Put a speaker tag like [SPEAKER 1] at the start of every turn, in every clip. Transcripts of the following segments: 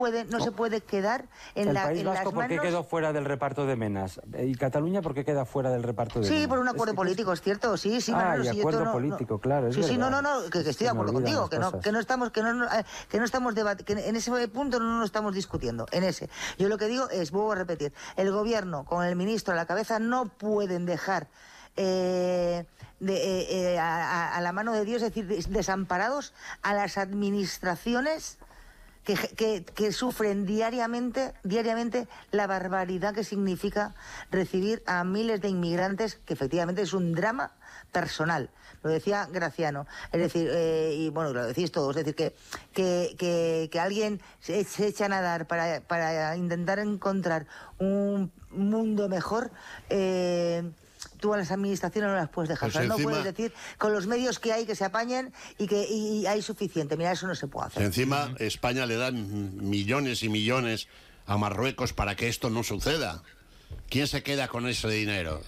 [SPEAKER 1] se puede quedar en la
[SPEAKER 2] País Vasco, ¿por qué quedó fuera del reparto de Menas? ¿Y Cataluña por qué queda fuera del reparto de Menas?
[SPEAKER 1] Sí, por un acuerdo político, es cierto. Sí, Manolo, sí,
[SPEAKER 2] acuerdo político, claro, es
[SPEAKER 1] sí,
[SPEAKER 2] verdad.
[SPEAKER 1] que estoy de acuerdo contigo, que no estamos que en ese punto no nos estamos discutiendo, en ese. Yo lo que digo es, vuelvo a repetir, el gobierno con el ministro a la cabeza no pueden dejar a la mano de Dios, es decir, desamparados a las administraciones que sufren diariamente la barbaridad que significa recibir a miles de inmigrantes, que efectivamente es un drama personal. Lo decía Graciano, es decir, y bueno, lo decís todos, es decir, que alguien se echa a nadar para intentar encontrar un mundo mejor. Tú a las administraciones no las puedes dejar. Pues no puedes decir con los medios que hay que se apañen y hay suficiente. Mira, eso no se puede hacer.
[SPEAKER 3] Encima, España le dan millones y millones a Marruecos para que esto no suceda. ¿Quién se queda con ese dinero?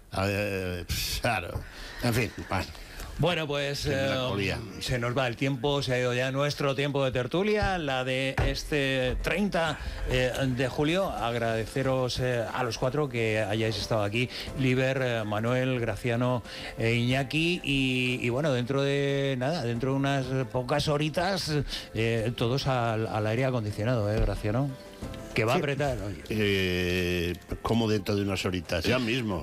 [SPEAKER 3] Claro. En fin,
[SPEAKER 4] bueno, pues se nos va el tiempo, se ha ido ya nuestro tiempo de tertulia, la de este 30 de julio. Agradeceros a los cuatro que hayáis estado aquí, Liber, Manuel, Graciano e Iñaki, y bueno, dentro de unas pocas horitas, todos al aire acondicionado, Graciano. Que va a apretar, oye.
[SPEAKER 3] ¿Cómo dentro de unas horitas? Ya mismo.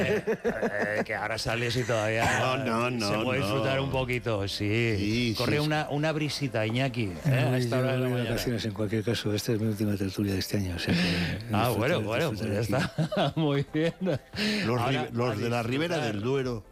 [SPEAKER 4] Que ahora sales y todavía se puede disfrutar un poquito, sí. Corre una brisita, Iñaki.
[SPEAKER 5] A esta hora de la mañana. Vacaciones en cualquier caso. Esta es mi última tertulia de este año. O sea que
[SPEAKER 4] bueno, pues ya está. Muy bien.
[SPEAKER 3] Los de la Ribera del Duero,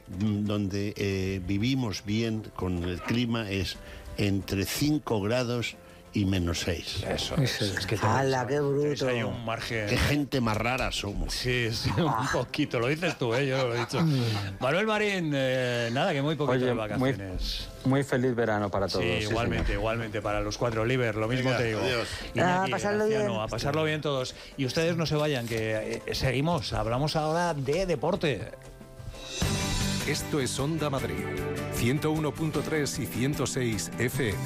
[SPEAKER 3] donde vivimos bien con el clima, es entre 5 grados y -6.
[SPEAKER 4] Eso es que
[SPEAKER 1] ¡hala, qué bruto!
[SPEAKER 4] Hay un margen.
[SPEAKER 3] Qué gente más rara somos.
[SPEAKER 4] Sí, un poquito. Lo dices tú, yo lo he dicho. Manuel Marín, nada, que muy poquito de vacaciones.
[SPEAKER 2] Muy feliz verano para todos.
[SPEAKER 4] Sí, igualmente para los cuatro. Liber, lo mismo te digo.
[SPEAKER 1] Iñaki, a
[SPEAKER 4] pasarlo bien todos. Y ustedes no se vayan, que seguimos. Hablamos ahora de deporte.
[SPEAKER 6] Esto es Onda Madrid, 101.3 y 106 FM.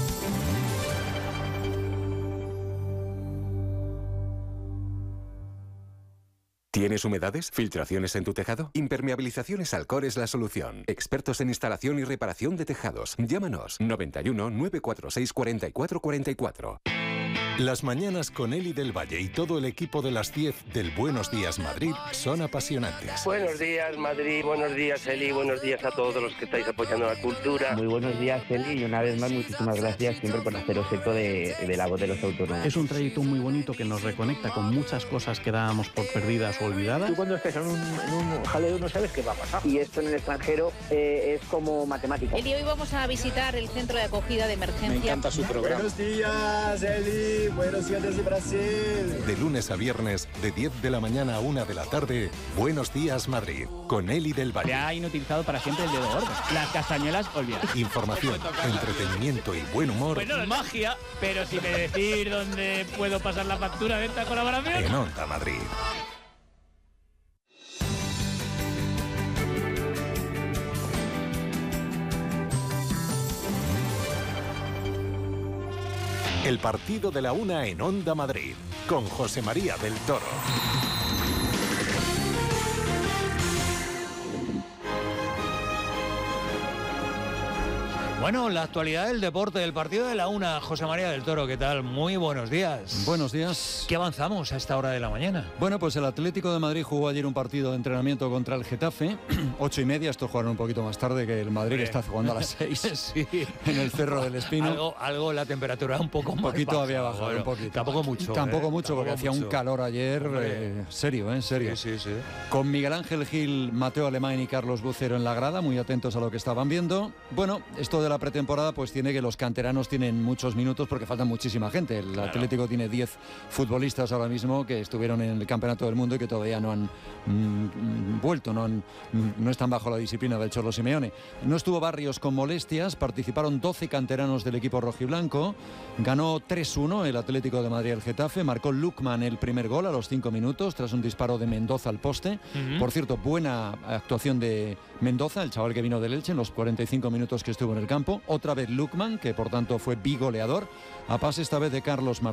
[SPEAKER 6] ¿Tienes humedades? ¿Filtraciones en tu tejado? Impermeabilizaciones Alcor es la solución. Expertos en instalación y reparación de tejados. Llámanos 91 946 4444. Las mañanas con Eli del Valle y todo el equipo de las 10 del Buenos Días Madrid son apasionantes.
[SPEAKER 7] Buenos días Madrid, buenos días Eli, buenos días a todos los que estáis apoyando la cultura.
[SPEAKER 8] Muy buenos días Eli, y una vez más muchísimas gracias siempre por haceros eco de la voz de los autónomos.
[SPEAKER 9] Es un trayecto muy bonito que nos reconecta con muchas cosas que dábamos por perdidas o olvidadas.
[SPEAKER 10] Tú cuando estés en un jaleo no sabes qué va a pasar.
[SPEAKER 8] Y esto en el extranjero es como matemática.
[SPEAKER 11] Eli, hoy vamos a visitar el centro de acogida de emergencia.
[SPEAKER 12] Me encanta su programa.
[SPEAKER 13] Buenos días Eli. Buenos días desde Brasil.
[SPEAKER 6] De lunes a viernes, de 10 de la mañana a 1 de la tarde, Buenos Días Madrid, con Eli del Valle.
[SPEAKER 14] Se ha inutilizado para siempre el dedo gordo. Las castañuelas olvidadas.
[SPEAKER 6] Información, entretenimiento y buen humor.
[SPEAKER 14] Bueno, es magia, pero si me decís dónde puedo pasar la factura de esta colaboración.
[SPEAKER 6] En Onda Madrid. El partido de la una en Onda Madrid, con José María del Toro.
[SPEAKER 4] Bueno, la actualidad del deporte, del partido de la una. José María del Toro, ¿qué tal? Muy buenos días.
[SPEAKER 15] Buenos días.
[SPEAKER 4] ¿Qué avanzamos a esta hora de la mañana?
[SPEAKER 15] Bueno, pues el Atlético de Madrid jugó ayer un partido de entrenamiento contra el Getafe, 8:30, estos jugaron un poquito más tarde que el Madrid, que está jugando a las 6
[SPEAKER 4] sí.
[SPEAKER 15] En el Cerro del Espino.
[SPEAKER 4] Algo la temperatura un poco más.
[SPEAKER 15] Un poquito había bajado, bueno, un poquito.
[SPEAKER 4] Tampoco mucho.
[SPEAKER 15] Tampoco mucho, porque hacía un calor ayer serio, serio.
[SPEAKER 4] Sí.
[SPEAKER 15] Con Miguel Ángel Gil, Mateo Alemán y Carlos Bucero en la grada, muy atentos a lo que estaban viendo. Bueno, esto de la pretemporada pues tiene que los canteranos tienen muchos minutos porque falta muchísima gente. El Atlético tiene 10 futbolistas ahora mismo que estuvieron en el Campeonato del Mundo y que todavía no han vuelto, no están bajo la disciplina del Cholo Simeone. No estuvo Barrios con molestias, participaron 12 canteranos del equipo rojiblanco, ganó 3-1 el Atlético de Madrid al Getafe, marcó Lukman el primer gol a los 5 minutos tras un disparo de Mendoza al poste. Por cierto, buena actuación de Mendoza, el chaval que vino del Elche en los 45 minutos que estuvo en el campo. Otra vez Lukman, que por tanto fue bigoleador, a pase esta vez de Carlos Martínez.